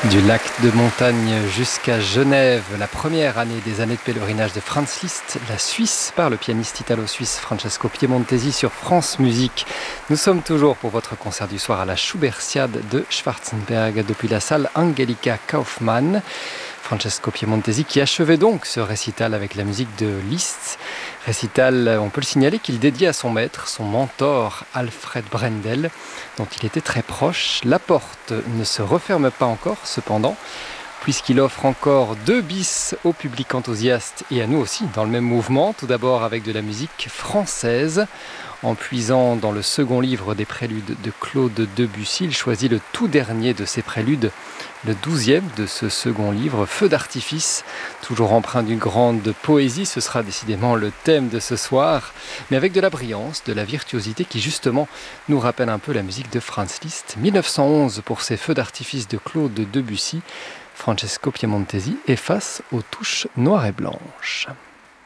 Du lac de montagne jusqu'à Genève, la première année des années de pèlerinage de Franz Liszt, la Suisse, par le pianiste italo-suisse Francesco Piemontesi sur France Musique. Nous sommes toujours pour votre concert du soir à la Schubertiade de Schwarzenberg depuis la salle Angelika Kaufmann. Francesco Piemontesi qui achevait donc ce récital avec la musique de Liszt. Récital, on peut le signaler, qu'il dédiait à son maître, son mentor Alfred Brendel, dont il était très proche. La porte ne se referme pas encore, cependant, puisqu'il offre encore 2 bis au public enthousiaste et à nous aussi, dans le même mouvement. Tout d'abord avec de la musique française. En puisant dans le second livre des préludes de Claude Debussy, il choisit le tout dernier de ses préludes, le 12e de ce second livre, Feu d'artifice, toujours empreint d'une grande poésie. Ce sera décidément le thème de ce soir, mais avec de la brillance, de la virtuosité qui justement nous rappelle un peu la musique de Franz Liszt. 1911 pour ces Feux d'artifice de Claude Debussy. Francesco Piemontesi est face aux touches noires et blanches.